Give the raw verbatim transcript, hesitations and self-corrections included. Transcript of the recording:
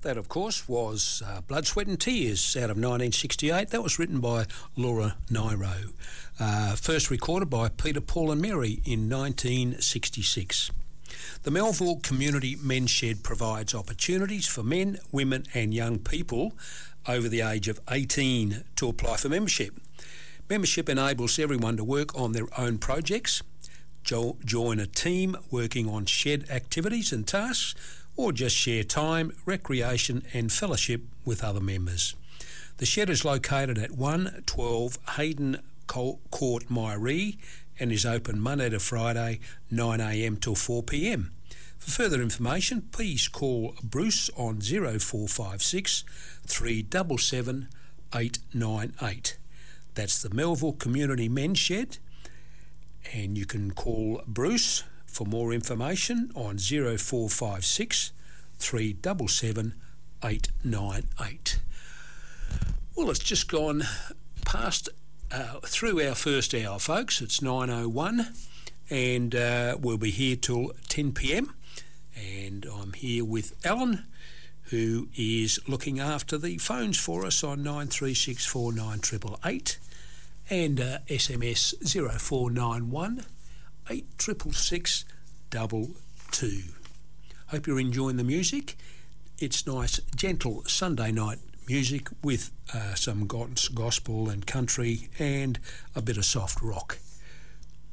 That, of course, was uh, Blood, Sweat and Tears out of nineteen sixty-eight. That was written by Laura Nyro. Uh, first recorded by Peter, Paul and Mary in nineteen sixty-six. The Melville Community Men's Shed provides opportunities for men, women and young people over the age of eighteen to apply for membership. Membership enables everyone to work on their own projects, jo- join a team working on shed activities and tasks, or just share time, recreation and fellowship with other members. The shed is located at one twelve Hayden Court, Myree, and is open Monday to Friday, nine a m till four p m. For further information, please call Bruce on zero four five six, three seven seven, eight nine eight. That's the Melville Community Men's Shed, and you can call Bruce for more information on zero four five six, three seven seven, eight nine eight. Well, it's just gone past uh, through our first hour, folks. It's nine oh one, and uh, we'll be here till ten p m. And I'm here with Alan, who is looking after the phones for us on nine three six four nine eight eight eight and uh, S M S zero four nine one, eight six six, double two. Hope you're enjoying the music. It's nice, gentle Sunday night music with uh, some gospel and country and a bit of soft rock.